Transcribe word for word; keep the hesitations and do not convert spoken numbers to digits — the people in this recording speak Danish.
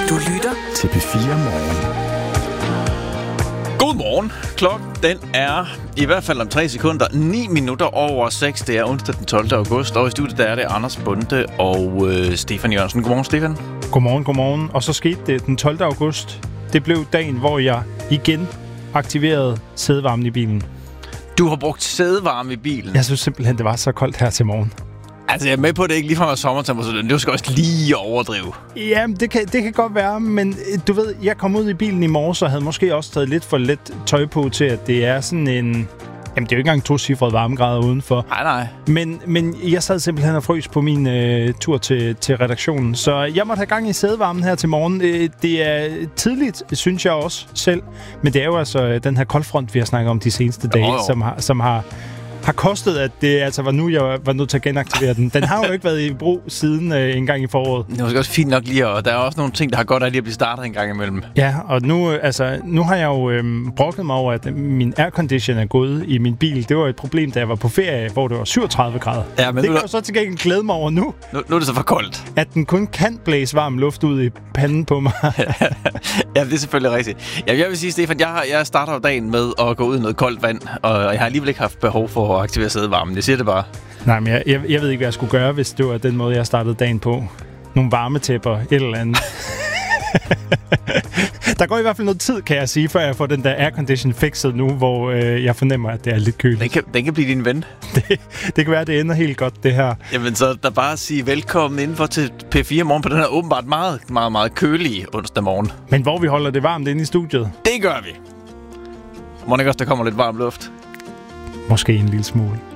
Du lytter til P fire Morgen. Godmorgen. Klokken den er i hvert fald om tre sekunder, ni minutter over seks. Det er onsdag den tolvte august, og i studiet der er det Anders Bonde og øh, Stefan Jørgensen. Godmorgen, Stefan. Godmorgen, godmorgen. Og så skete det den tolvte august. Det blev dagen, hvor jeg igen aktiverede sædevarmen i bilen. Du har brugt sædevarme i bilen? Jeg synes simpelthen, det var så koldt her til morgen. Altså, jeg er med på, at det ikke ligefrem er sommertemperatur. Det skal også lige overdrive. Jamen, det kan, det kan godt være, men du ved, jeg kom ud i bilen i morges og havde måske også taget lidt for let tøj på til, at det er sådan en... Jamen, det er jo ikke engang tocifrede varmegrader udenfor. Nej, nej. Men, men jeg sad simpelthen og frøs på min øh, tur til, til redaktionen, så jeg måtte have gang i sædevarmen her til morgen. Øh, det er tidligt, synes jeg også selv, men det er jo altså den her koldfront, vi har snakket om de seneste dage, jo, jo. som har... Som har har kostet, at det altså var nu, jeg var nødt til at genaktivere den. Den har jo ikke været i brug siden øh, en gang i foråret. Det var også fint nok lige, og der er også nogle ting, der har godt af lige at blive startet en gang imellem. Ja, og nu, altså, nu har jeg jo øh, brokket mig over, at min aircondition er gået i min bil. Det var et problem, da jeg var på ferie, hvor det var syvogtredive grader. Ja, men det nu kan jeg så til gengæld glæde mig over nu. Nu, nu er det så for koldt. At den kun kan blæse varm luft ud i panden på mig. Ja, det er selvfølgelig rigtigt. Ja, jeg vil sige, Stefan, jeg, har, jeg starter jo dagen med at gå ud i noget koldt vand, og jeg har alligevel ikke haft behov for at aktivere sædevarmen. Jeg siger det bare. Nej, men jeg, jeg, jeg ved ikke, hvad jeg skulle gøre, hvis det var den måde, jeg startede dagen på. Nogle varmetæpper, et eller andet. Der går i hvert fald noget tid, kan jeg sige, før jeg får den der aircondition fikset nu, hvor øh, jeg fornemmer, at det er lidt køligt. Den kan, den kan blive din ven. Det, det kan være, at det ender helt godt, det her. Jamen, så der bare at sige velkommen indenfor til P fire Morgen på den her åbenbart meget, meget, meget kølige onsdag morgen. Men hvor vi holder det varmt inde i studiet? Det gør vi. Må ikke også, der kommer lidt varm luft? Måske en lille smule.